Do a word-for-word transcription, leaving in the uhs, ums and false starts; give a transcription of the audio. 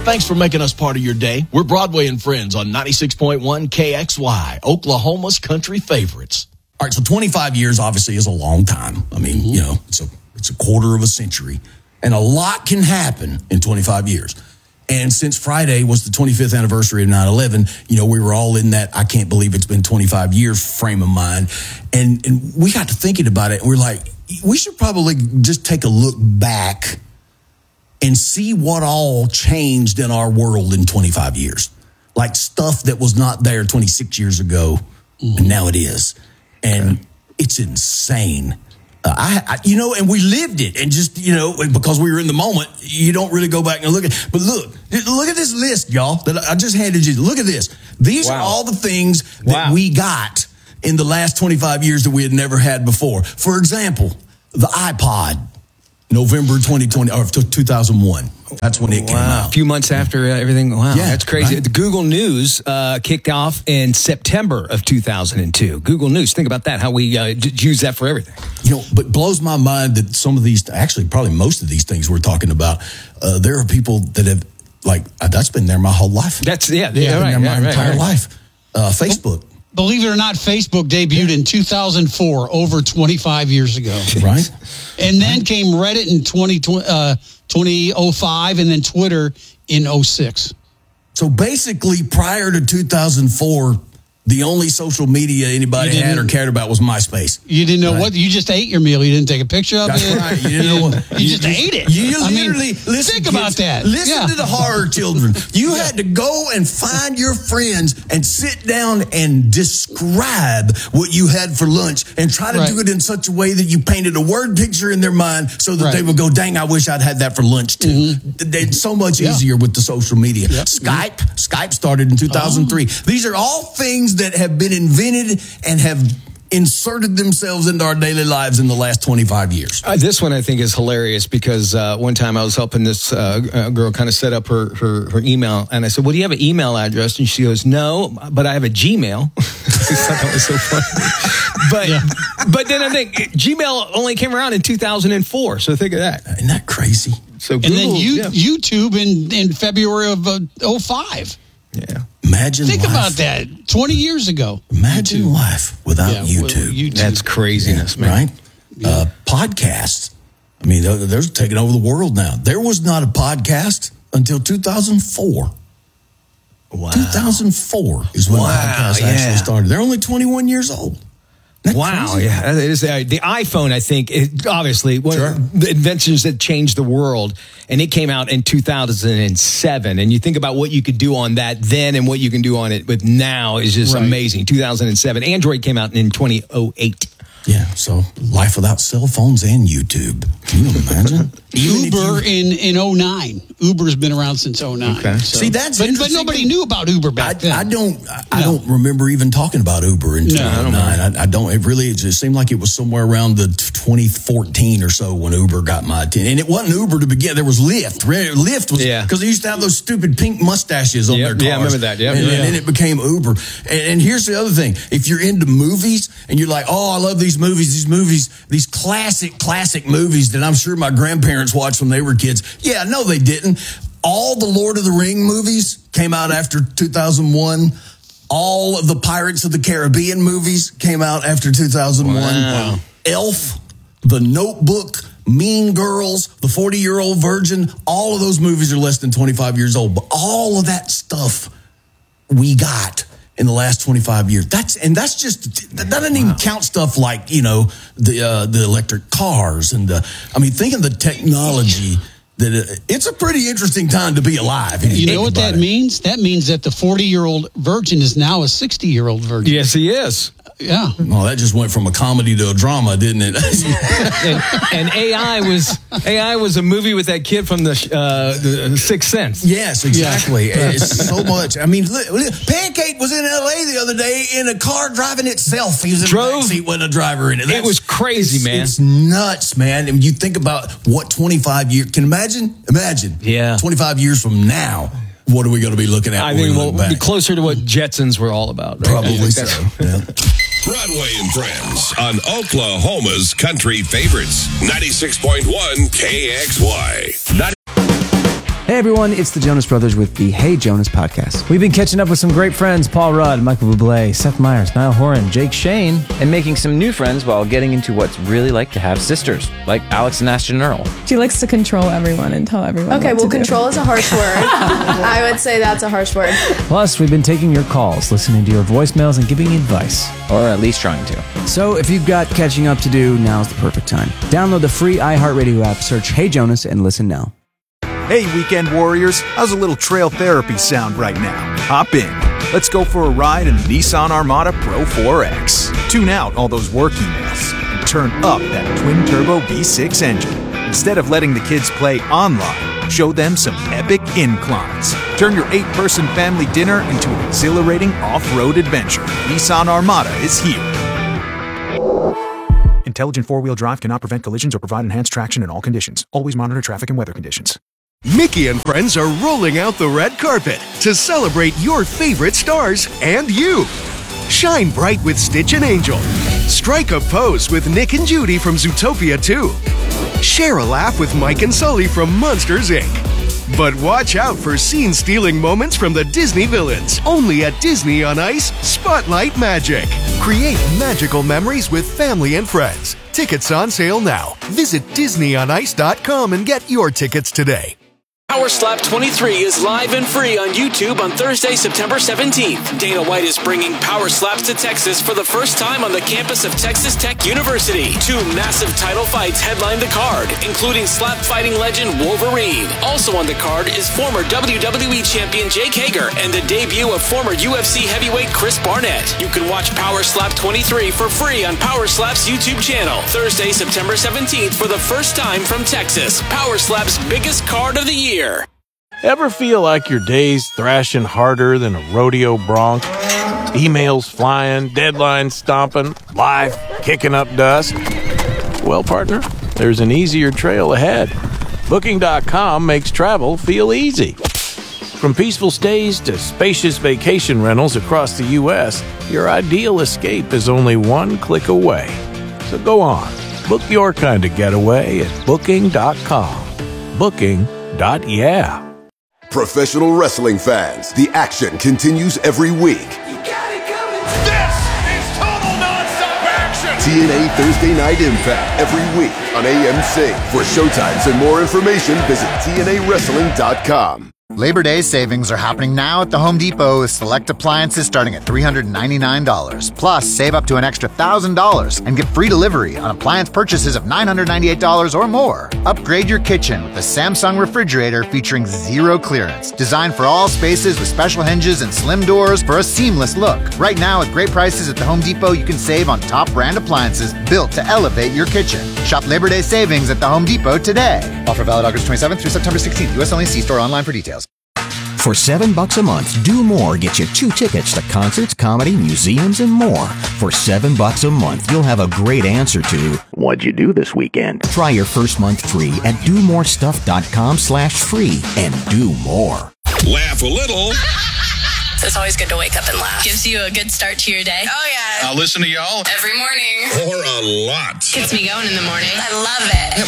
Thanks for making us part of your day. We're Broadway and Friends on ninety-six point one K X Y, Oklahoma's country favorites. All right, so twenty-five years obviously is a long time. I mean, you know, it's a it's a quarter of a century. And a lot can happen in twenty-five years. And since Friday was the twenty-fifth anniversary of nine eleven, you know, we were all in that I can't believe it's been twenty-five years frame of mind. And and we got to thinking about it, and we're like, we should probably just take a look back and see what all changed in our world in twenty-five years. Like stuff that was not there twenty-six years ago, mm-hmm. and now it is. And okay. it's insane. Uh, I, I, you know, and we lived it, and just, you know, because we were in the moment, you don't really go back and look at. But look, look at this list, y'all, that I just handed you. Look at this. These wow. are all the things that wow. we got in the last twenty-five years that we had never had before. For example, the iPod, November twenty twenty or two thousand one. That's when it wow. came out. A few months after everything. Wow, yeah, that's crazy. Right? The Google News uh, kicked off in September of two thousand two. Google News. Think about that, how we uh, d- use that for everything. You know, but it blows my mind that some of these, actually probably most of these things we're talking about, uh, there are people that have, like, uh, that's been there my whole life. That's, yeah, yeah, yeah, been right, there my yeah, entire right, right. life. Uh, Facebook. Believe it or not, Facebook debuted yeah. in two thousand four, over twenty-five years ago. Right. And then right. came Reddit in twenty, uh, twenty oh five, and then Twitter in oh six. So basically, prior to two thousand four, the only social media anybody had or cared about was MySpace. You didn't know right? what, you just ate your meal. You didn't take a picture of That's it. That's right. You didn't know what. You, you just ate it. You I literally, mean, listen, think kids, about that. Listen yeah. to the horror children. You yeah. had to go and find your friends and sit down and describe what you had for lunch and try to right. do it in such a way that you painted a word picture in their mind so that right. they would go, dang, I wish I'd had that for lunch too. Mm-hmm. It's so much yeah. easier with the social media. Yep. Skype, mm-hmm. Skype started in two thousand three. Oh. These are all things that have been invented and have inserted themselves into our daily lives in the last twenty-five years. Uh, this one I think is hilarious because uh, one time I was helping this uh, girl kind of set up her, her, her email, and I said, well, do you have an email address? And she goes, no, but I have a Gmail. I thought that was so funny. But, yeah. but then I think Gmail only came around in two thousand four, so think of that. Isn't that crazy? So and Google, then you, yeah. YouTube in, in February of uh, oh five. Yeah. Imagine Think life. about that. twenty years ago. Imagine YouTube. Life without yeah, YouTube. YouTube. That's craziness, yeah, man. Right? Yeah. Uh, podcasts. I mean, they're, they're taking over the world now. There was not a podcast until two thousand four. Wow. two thousand four is when wow, podcasts yeah. actually started. They're only twenty-one years old. Wow, crazy? Yeah. It is, uh, the iPhone, I think, is obviously, one sure. of the inventions that changed the world, and it came out in two thousand seven. And you think about what you could do on that then and what you can do on it with now is just right. amazing. two thousand seven. Android came out in two thousand eight. Yeah, so life without cell phones and YouTube. Can you imagine? Uber you, in, in oh nine. Uber's been around since oh nine. Okay. So. See, that's but, but nobody knew about Uber back I, then. I don't I no. don't remember even talking about Uber in two thousand nine. No, I, don't I, I don't. It really it just seemed like it was somewhere around the twenty fourteen or so when Uber got my attention. And it wasn't Uber to begin. There was Lyft. Lyft was, yeah. because they used to have those stupid pink mustaches on yep. their cars. Yeah, I remember that. Yep. And, Yeah, and then it became Uber. And, and here's the other thing. If you're into movies and you're like, oh, I love these movies, these movies, these classic, classic movies that I'm sure my grandparents watched when they were kids. Yeah, no, they didn't. All the Lord of the Ring movies came out after two thousand one. All of the Pirates of the Caribbean movies came out after two thousand one. Wow. Elf, The Notebook, Mean Girls, The forty-Year-Old Virgin, all of those movies are less than twenty-five years old. But all of that stuff we got in the last twenty-five years. That's and that's just that doesn't even wow. count stuff like, you know, the uh, the electric cars and the, I mean, think of the technology that it, it's a pretty interesting time to be alive. You, you know what that it. means? That means that the forty-year-old virgin is now a sixty-year-old virgin. Yes, he is. Yeah. Well, that just went from a comedy to a drama, didn't it? and, and A I was A I was a movie with that kid from the, uh, the Sixth Sense. Yes, exactly. Yeah. It's so much. I mean, Pancake was in L A the other day in a car driving itself. He was in Drove, the backseat with a driver in it. That's, it was crazy, it's, man. It's nuts, man. And you think about what twenty-five years. Can you imagine? Imagine. Yeah. twenty-five years from now. What are we going to be looking at? I think we'll be closer to what Jetsons were all about. Right? Probably so. Yeah. Broadway and Friends on Oklahoma's country favorites. ninety-six point one K X Y. Hey everyone, it's the Jonas Brothers with the Hey Jonas podcast. We've been catching up with some great friends, Paul Rudd, Michael Bublé, Seth Meyers, Niall Horan, Jake Shane, and making some new friends while getting into what's really like to have sisters, like Alex and Ashton Earl. She likes to control everyone and tell everyone Okay, what well, to control do. is a harsh word. I would say that's a harsh word. Plus, we've been taking your calls, listening to your voicemails, and giving you advice. Or at least trying to. So if you've got catching up to do, now's the perfect time. Download the free iHeartRadio app, search Hey Jonas, and listen now. Hey, weekend warriors, how's a little trail therapy sound right now? Hop in. Let's go for a ride in the Nissan Armada Pro four X. Tune out all those work emails and turn up that twin-turbo V six engine. Instead of letting the kids play online, show them some epic inclines. Turn your eight-person family dinner into an exhilarating off-road adventure. Nissan Armada is here. Intelligent four-wheel drive cannot prevent collisions or provide enhanced traction in all conditions. Always monitor traffic and weather conditions. Mickey and friends are rolling out the red carpet to celebrate your favorite stars and you. Shine bright with Stitch and Angel. Strike a pose with Nick and Judy from Zootopia two. Share a laugh with Mike and Sully from Monsters, Incorporated. But watch out for scene-stealing moments from the Disney villains. Only at Disney on Ice, Spotlight Magic. Create magical memories with family and friends. Tickets on sale now. Visit Disney on Ice dot com and get your tickets today. Power Slap twenty-three is live and free on YouTube on Thursday, September seventeenth. Dana White is bringing Power Slaps to Texas for the first time on the campus of Texas Tech University. Two massive title fights headline the card, including slap fighting legend Wolverine. Also on the card is former W W E champion Jake Hager and the debut of former U F C heavyweight Chris Barnett. You can watch Power Slap twenty-three for free on Power Slap's YouTube channel. Thursday, September seventeenth for the first time from Texas. Power Slap's biggest card of the year. Ever feel like your day's thrashing harder than a rodeo bronc? Emails flying, deadlines stomping, life kicking up dust? Well, partner, there's an easier trail ahead. Booking dot com makes travel feel easy. From peaceful stays to spacious vacation rentals across the U S, your ideal escape is only one click away. So go on, book your kind of getaway at Booking dot com. Booking. Dot yeah. Professional wrestling fans, the action continues every week. You got it coming. This is total nonstop action. T N A Thursday Night Impact every week on A M C. For showtimes and more information, visit T N A wrestling dot com. Labor Day savings are happening now at the Home Depot with select appliances starting at three hundred ninety-nine dollars. Plus, save up to an extra one thousand dollars and get free delivery on appliance purchases of nine hundred ninety-eight dollars or more. Upgrade your kitchen with the Samsung refrigerator featuring zero clearance. Designed for all spaces with special hinges and slim doors for a seamless look. Right now, with great prices at the Home Depot, you can save on top brand appliances built to elevate your kitchen. Shop Labor Day savings at the Home Depot today. Offer valid August twenty-seventh through September sixteenth. U S only. See store online for details. For seven bucks a month, Do More gets you two tickets to concerts, comedy, museums, and more. For seven bucks a month, you'll have a great answer to what'd you do this weekend? Try your first month free at do more stuff dot com slash free and do more. Laugh a little. It's always good to wake up and laugh. Gives you a good start to your day. Oh, yeah. I'll listen to y'all Every morning. or a lot. Gets me going in the morning. I love it.